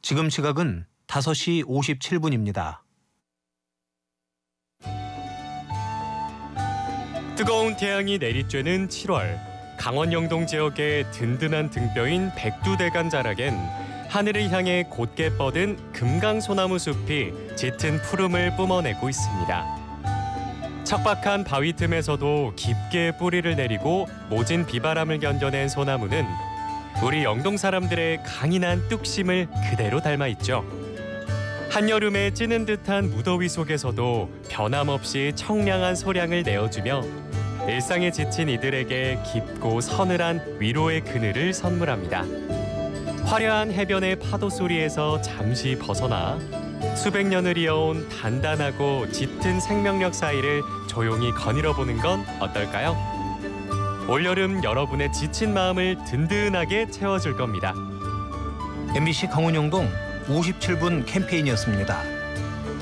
지금 시각은 5시 57분입니다. 뜨거운 태양이 내리쬐는 7월, 강원 영동 지역의 든든한 등뼈인 백두대간 자락엔 하늘을 향해 곧게 뻗은 금강소나무 숲이 짙은 푸름을 뿜어내고 있습니다. 척박한 바위 틈에서도 깊게 뿌리를 내리고 모진 비바람을 견뎌낸 소나무는 우리 영동 사람들의 강인한 뚝심을 그대로 닮아 있죠. 한여름에 찌는 듯한 무더위 속에서도 변함없이 청량한 소량을 내어주며 일상에 지친 이들에게 깊고 서늘한 위로의 그늘을 선물합니다. 화려한 해변의 파도 소리에서 잠시 벗어나 수백 년을 이어온 단단하고 짙은 생명력 사이를 조용히 거닐어보는 건 어떨까요? 올여름 여러분의 지친 마음을 든든하게 채워줄 겁니다. MBC 강원 영동 57분 캠페인이었습니다.